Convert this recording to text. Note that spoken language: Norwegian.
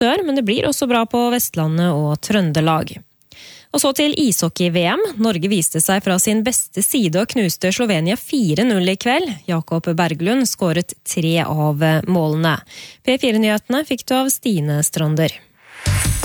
sør, men det blir også bra på Vestlandet og Trøndelag. Og så til ishockey-VM. Norge viste seg fra sin beste side og knuste Slovenia 4-0 i kveld. Jakob Berglund skåret 3 av målene. P4-nyhetene fikk du av Stine Strander.